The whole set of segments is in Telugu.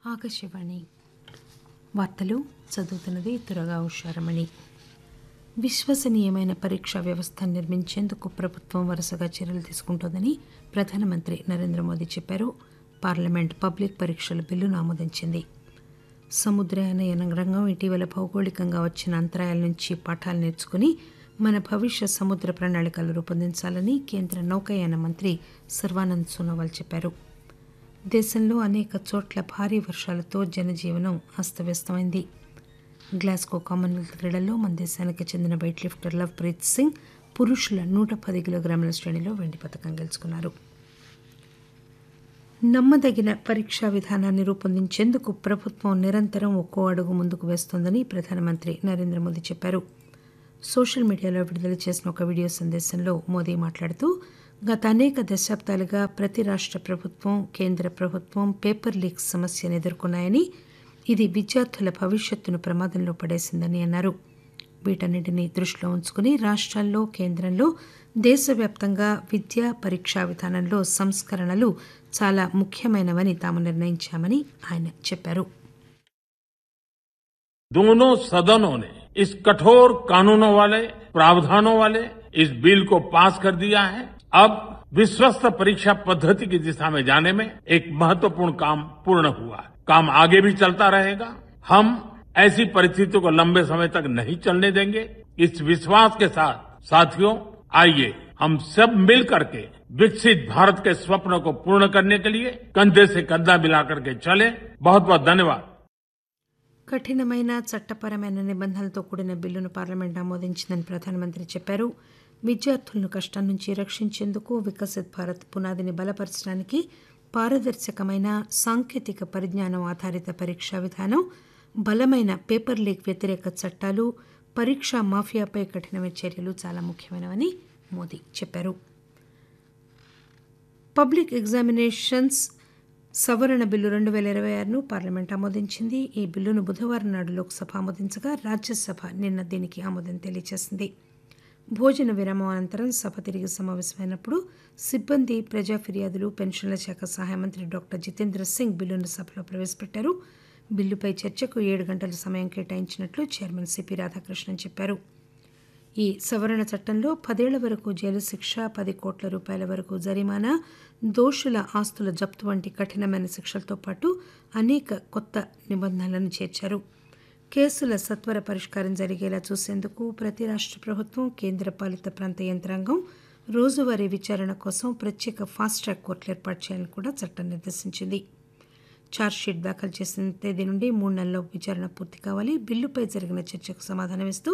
ఆకాశవాణి వార్తలు చదువుతున్నది తురగా ఉషారమణి. విశ్వసనీయమైన పరీక్షా వ్యవస్థను నిర్మించేందుకు ప్రభుత్వం వరుసగా చర్యలు తీసుకుంటోందని ప్రధానమంత్రి నరేంద్ర మోదీ చెప్పారు. పార్లమెంట్ పబ్లిక్ పరీక్షల బిల్లును ఆమోదించింది. సముద్రయాన రంగం ఇటీవల భౌగోళికంగా వచ్చిన అంతరాయాల నుంచి పాఠాలు నేర్చుకుని మన భవిష్య సముద్ర ప్రణాళికలు రూపొందించాలని కేంద్ర నౌకాయాన మంత్రి సర్వానంద్ సోనోవాల్ చెప్పారు. దేశంలో అనేక చోట్ల భారీ వర్షాలతో జనజీవనం అస్తవ్యస్తమైంది. గ్లాస్గో కామన్వెల్త్ క్రీడల్లో మన దేశానికి చెందిన వెయిట్ లిఫ్టర్ లవ్ప్రీత్ సింగ్ పురుషుల 110 కిలోగ్రాముల శ్రేణిలో వెండి పతకం గెలుచుకున్నారు. నమ్మదగిన పరీక్షా విధానాన్ని రూపొందించేందుకు ప్రభుత్వం నిరంతరం ఒక్కో అడుగు ముందుకు వేస్తోందని ప్రధానమంత్రి నరేంద్ర మోదీ చెప్పారు. సోషల్ మీడియాలో విడుదల చేసిన ఒక వీడియో సందేశంలో మోదీ మాట్లాడుతూ గత అనేక దశాబ్దాలుగా ప్రతి రాష్ట్ర ప్రభుత్వం కేంద్ర ప్రభుత్వం పేపర్ లీక్ సమస్యను ఎదుర్కొన్నాయని, ఇది విద్యార్థుల భవిష్యత్తును ప్రమాదంలో పడేసిందని అన్నారు. వీటన్నిటినీ దృష్టిలో ఉంచుకుని రాష్ట్రాల్లో కేంద్రంలో దేశవ్యాప్తంగా విద్యా పరీక్షా విధానంలో సంస్కరణలు చాలా ముఖ్యమైనవని తాము నిర్ణయించామని ఆయన చెప్పారు. दोनों सदनों ने इस कठोर कानूनों वाले प्रावधानों वाले इस बिल को पास कर दिया है. अब विश्वस्त परीक्षा पद्धति की दिशा में जाने में एक महत्वपूर्ण काम पूर्ण हुआ है. काम आगे भी चलता रहेगा. हम ऐसी परिस्थितियों को लंबे समय तक नहीं चलने देंगे. इस विश्वास के साथ साथियों, आइए हम सब मिल करके विकसित भारत के स्वप्न को पूर्ण करने के लिए कंधे से कंधा मिलाकर के चले. बहुत बहुत धन्यवाद. కఠినమైన చట్టపరమైన నిబంధనలతో కూడిన బిల్లును పార్లమెంట్ ఆమోదించిందని ప్రధానమంత్రి చెప్పారు. విద్యార్థులను కష్టం నుంచి రక్షించేందుకు వికసిత్ భారత్ పునాదిని బలపరచడానికి పారదర్శకమైన సాంకేతిక పరిజ్ఞానం ఆధారిత పరీక్షా విధానం, బలమైన పేపర్ లీక్ వ్యతిరేక చట్టాలు, పరీక్షా మాఫియాపై కఠినమైన చర్యలు చాలా ముఖ్యమైనవని మోదీ చెప్పారు. పబ్లిక్ ఎగ్జామినేషన్స్ సవరణ బిల్లు 2026ను పార్లమెంట్ ఆమోదించింది. ఈ బిల్లును బుధవారం నాడు లోక్సభ ఆమోదించగా రాజ్యసభ నిన్న దీనికి ఆమోదం తెలియజేసింది. భోజన విరామం అనంతరం సభ తిరిగి సమావేశమైనప్పుడు సిబ్బంది, ప్రజా ఫిర్యాదులు, పెన్షన్ల శాఖ సహాయ మంత్రి డాక్టర్ జితేంద్ర సింగ్ బిల్లును సభలో ప్రవేశపెట్టారు. బిల్లుపై చర్చకు 7 గంటల సమయం కేటాయించినట్లు చైర్మన్ సిపి రాధాకృష్ణన్ చెప్పారు. ఈ సవరణ చట్టంలో 10 ఏళ్ల వరకు జైలు శిక్ష, 10 కోట్ల రూపాయల వరకు జరిమానా, దోషుల ఆస్తుల జప్తు వంటి కఠినమైన శిక్షలతో పాటు అనేక కొత్త నిబంధనలను చేర్చారు. కేసుల సత్వర పరిష్కారం జరిగేలా చూసేందుకు ప్రతి రాష్ట్ర ప్రభుత్వం, కేంద్ర పాలిత ప్రాంత యంత్రాంగం రోజువారీ విచారణ కోసం ప్రత్యేక ఫాస్ట్ ట్రాక్ కోర్టులు ఏర్పాటు చేయాలని కూడా చట్టం నిర్దేశించింది. ఛార్జ్షీట్ దాఖలు చేసిన తేదీ నుండి 3 నెలల్లో విచారణ పూర్తి కావాలి. బిల్లుపై జరిగిన చర్చకు సమాధానమిస్తూ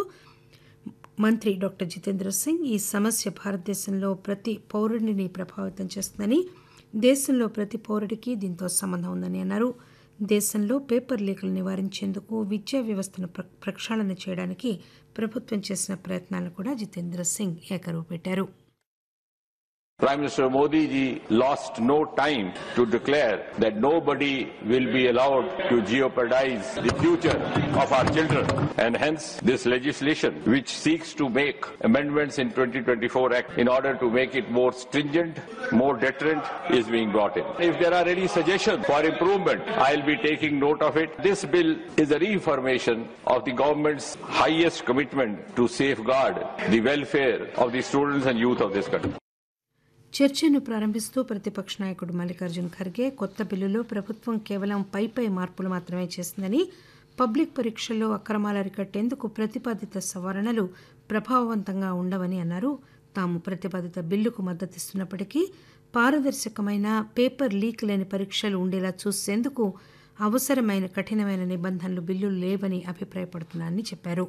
మంత్రి డాక్టర్ జితేంద్ర సింగ్ ఈ సమస్య భారతదేశంలో ప్రతి పౌరుడిని ప్రభావితం చేస్తుందని, దేశంలో ప్రతి పౌరుడికి దీంతో సంబంధం ఉందని అన్నారు. దేశంలో పేపర్ లీకులు నివారించేందుకు విద్యా వ్యవస్థను ప్రక్షాళన చేయడానికి ప్రభుత్వం చేసిన ప్రయత్నాలను కూడా జితేంద్ర సింగ్ ఏకరువు పెట్టారు. Prime Minister Modi ji lost no time to declare that nobody will be allowed to jeopardize the future of our children, and hence this legislation which seeks to make amendments in 2024 Act in order to make it more stringent, more deterrent is being brought in. If there are any suggestions for improvement, I'll be taking note of it. This bill is a reaffirmation of the government's highest commitment to safeguard the welfare of the students and youth of this country. చర్చను ప్రారంభిస్తూ ప్రతిపక్ష నాయకుడు మల్లికార్జున్ ఖర్గే కొత్త బిల్లులో ప్రభుత్వం కేవలం పై మార్పులు మాత్రమే చేసిందని, పబ్లిక్ పరీక్షల్లో అక్రమాలు అరికట్టేందుకు ప్రతిపాదిత సవరణలు ప్రభావవంతంగా ఉండవని అన్నారు. తాము ప్రతిపాదిత బిల్లుకు మద్దతిస్తున్నప్పటికీ పారదర్శకమైన పేపర్ లీక్ లేని పరీక్షలు ఉండేలా చూసేందుకు అవసరమైన కఠినమైన నిబంధనలు బిల్లులు లేవని అభిప్రాయపడుతున్నారని చెప్పారు.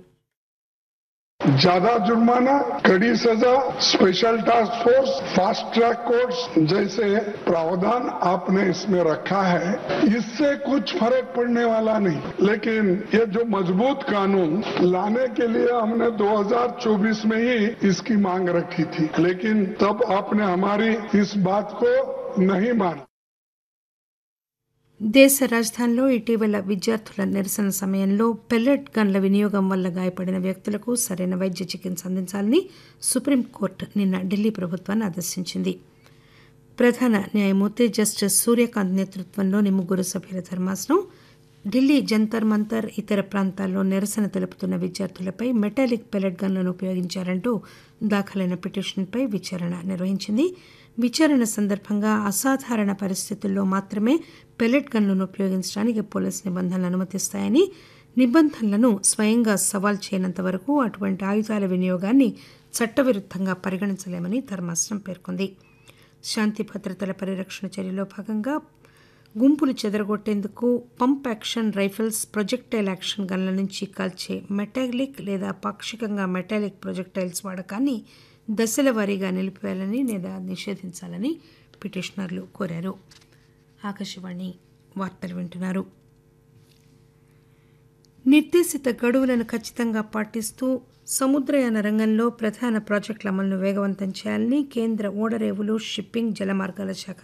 ज्यादा जुर्माना, कड़ी सजा, special task force, fast track courts जैसे प्रावधान आपने इसमें रखा है, इससे कुछ फर्क पड़ने वाला नहीं. लेकिन ये जो मजबूत कानून लाने के लिए हमने 2024 में ही इसकी मांग रखी थी, लेकिन तब आपने हमारी इस बात को नहीं माना. దేశ రాజధానిలో ఇటీవల విద్యార్థుల నిరసన సమయంలో పెల్లెట్ గన్ల వినియోగం వల్ల గాయపడిన వ్యక్తులకు సరైన వైద్య చికిత్స అందించాలని సుప్రీంకోర్టు నిన్న ఢిల్లీ ప్రభుత్వాన్ని ఆదేశించింది. ప్రధాన న్యాయమూర్తి జస్టిస్ సూర్యకాంత్ నేతృత్వంలోని 3 సభ్యుల ధర్మాసనం ఢిల్లీ జంతర్ మంతర్ ఇతర ప్రాంతాల్లో నిరసన తెలుపుతున్న విద్యార్థులపై మెటాలిక్ పెలెట్ గన్లను ఉపయోగించారంటూ దాఖలైన పిటిషన్పై విచారణ నిర్వహించింది. విచారణ సందర్భంగా అసాధారణ పరిస్థితుల్లో మాత్రమే పెలెట్ గన్లను ఉపయోగించడానికి పోలీసు నిబంధనలు అనుమతిస్తాయని, నిబంధనలను స్వయంగా సవాల్ చేయనంత వరకు అటువంటి ఆయుధాల వినియోగాన్ని చట్టవిరుద్ధంగా పరిగణించలేమని ధర్మాసనం పేర్కొంది. శాంతి భద్రతల పరిరక్షణ చర్యలో భాగంగా గుంపులు చెదరగొట్టేందుకు pump action rifles, projectile action గన్ల నుంచి కాల్చే మెటాలిక్ లేదా పాక్షికంగా మెటాలిక్ ప్రొజెక్టైల్స్ వాడకాన్ని దశల వారీగా నిలిపివేయాలని లేదా నిషేధించాలని పిటిషనర్లు కోరారు. ఆకాశవాణి వార్తలు వింటున్నారు. నిర్దేశిత గడువులను ఖచ్చితంగా పాటిస్తూ సముద్రయాన రంగంలో ప్రధాన ప్రాజెక్టుల అమలును వేగవంతం చేయాలని కేంద్ర ఓడరేవులు, షిప్పింగ్, జలమార్గాల శాఖ